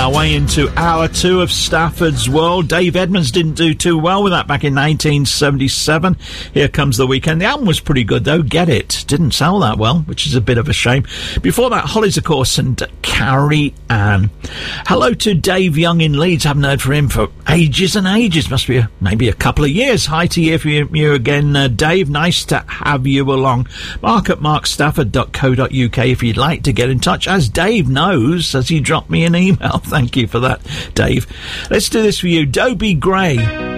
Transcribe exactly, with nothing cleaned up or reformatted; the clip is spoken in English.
our way into hour two of Stafford's World. Dave Edmunds didn't do too well with that back in nineteen seventy-seven. Here Comes the Weekend. The album was pretty good, though. Get It. Didn't sell that well, which is a bit of a shame. Before that, Hollies, of course, and Carrie Ann. Hello to Dave Young in Leeds. Haven't heard from him for ages and ages. Must be a, maybe a couple of years. Hi to you, for you, you again, uh, Dave. Nice to have you along. Mark at mark stafford dot co dot uk if you'd like to get in touch. As Dave knows, as he dropped me an email. Thank you for that, Dave. Let's do this for you. Dobie Gray.